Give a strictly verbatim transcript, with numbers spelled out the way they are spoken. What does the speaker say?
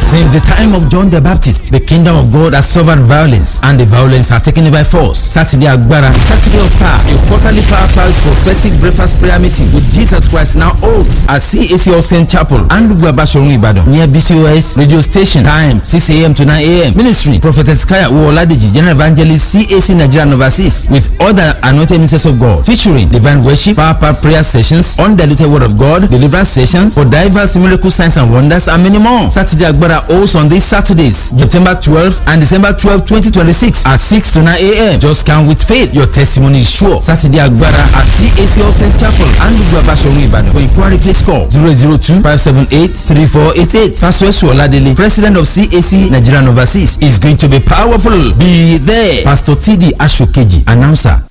Since the time of John the Baptist, the kingdom of God has suffered violence, and the violence are taken it by force. Saturday Agbara, Saturday of Power, a quarterly power-packed prophetic breakfast prayer meeting with Jesus Christ now holds at C A C All Saint Chapel and Lugwabashorun Ibadan near B C O S radio station. Time six a.m. to nine a.m. Ministry Prophetess Kaya Uoladeji, General Evangelist C A C Nigeria and overseas, with other anointed ministers of God, featuring divine worship, power-packed prayer sessions, undiluted word of God, deliverance sessions for diverse miracle signs and wonders, and many more. Saturday Agbara holds on these Saturdays, September twelfth and December twelfth, twenty twenty-six at six to nine a.m. Just come with faith. Your testimony is sure. Saturday Agbara at C A C All Saint Chapel and Lugwabashorun Ibadan. For inquiry, please call zero zero two five seven eight three four eight eight. Pastor Esu Oladele, President of C A C Nigeria and overseas, is going to be powerful. Be there. Pastor T D Ashokeji, announcer.